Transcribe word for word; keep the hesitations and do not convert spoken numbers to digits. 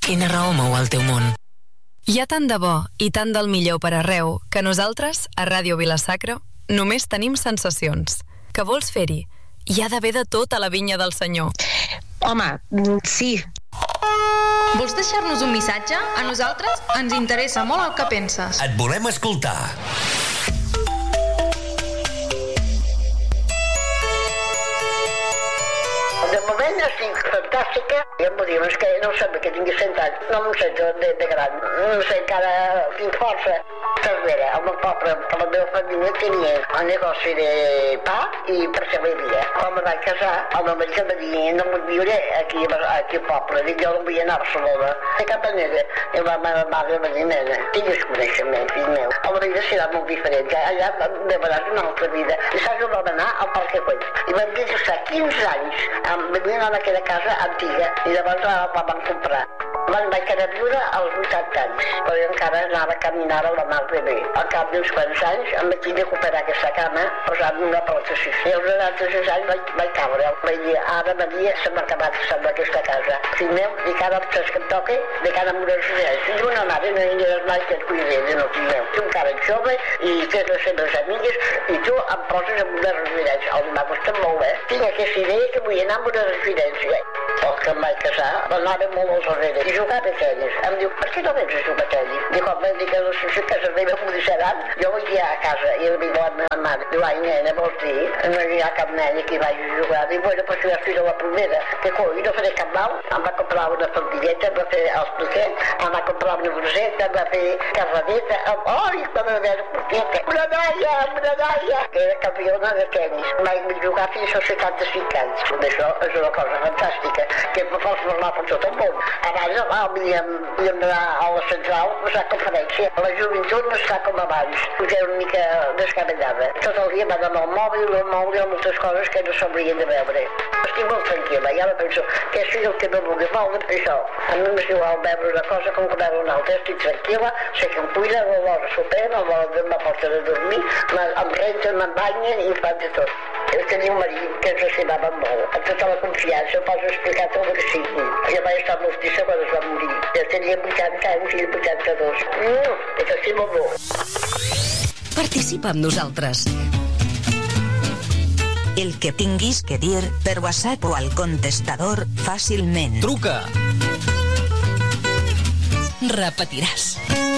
Quina raó mou el teu món? Hi ha tant de bo i tant del millor per arreu que nosaltres, a Ràdio Vila-sacra, només tenim sensacions. Que vols fer-hi? Hi ha d'haver de tot a la vinya del Senyor. Home, sí. Vols deixar-nos un missatge? A nosaltres ens interessa molt el que penses. Et volem escoltar. De moment estic fantàstica. I em diuen, és que no em sembla que tingui cent anys. No m'ho sento de, de gran. No sé, encara tinc força. Cervera, al meu poble, a la meva família tenia un negoci de pa i perceberia. Quan me vaig casar, el meu marit em va dir, no vull viure aquí, aquí al poble. Dic, jo no vull anar a Barcelona. De cap manera. I la meva mare va dir, nena, tingues coneixement, fill meu. A la vida serà molt diferent. Allà de vegades una altra vida. I saps on vam anar? Al Parc Güell. I vam dir que estar quinze anys venint a aquella casa antiga i llavors la, la van comprar. Me'n vaig quedar viure als vuitanta anys, però jo encara anava a caminar a la mar de bé. Al cap d'uns quants anys em vaig recuperar aquesta cama posant una pròtesi. I als noranta-sis anys vaig, vaig caure. Vaig dir, ara Maria, se m'ha acabat sembla aquesta casa. Fill meu, de cada tres que em toque, de cada mura de residència. I una mare no hi ha mai que et cuidé, no, fill meu. Tu encara ets jove i tens les seves amigues i tu em poses en una residència. El m'ha costat molt, eh? Tinc aquesta idea que vull anar a una residència. El que em vaig casar, anava molt als darrere. I jugava a tenis. Em diu, per què no vens a jugar a tenis? Dic, home, dic que les casa meva m'ho deixaran. Jo vull ir a casa. I em diu, la meva mare, diu, ai, nena, vols dir? No hi ha cap nena que hi vagi a jugar. Dic, bueno, però si vas fer la primera, que coi, no faré cap mal. Em va comprar una faldilleta, em va fer els pliquets, em va comprar una bruseta, em va fer carradeta. Ai, com va veure porqueta. Una daia, una daia. Que era campiona de tenis. Vaig jugar fins als setanta-cinc anys. Això és una cosa fantàstica, que pots parlar per tot el món. Abans, havíem d'anar a la central a posar conferència. La joventut no està com abans, perquè era una mica descabellada. Tot el dia van amb el mòbil, el mòbil, moltes coses que no s'haurien de veure. Estic molt tranquil·la, ja la penso, que sigui el que no vulgui moure, això. A mi m'és igual veure una cosa com que veure una altra. Estic tranquil·la, sé que em cuida, a l'hora soper, a l'hora me porta de dormir, em renten, me'n banyen i em fan de tot. Jo tenia un marit que ens estimava molt. Amb tota la confiança pots explicar tot el que sigui. Jo vaig estar molt trista quan es va morir. Jo tenia vuitanta anys i vuitanta-dos. Mm, que t'estimo molt. Participa amb nosaltres. El que tinguis que dir per WhatsApp o al contestador fàcilment. Truca! Repetiràs.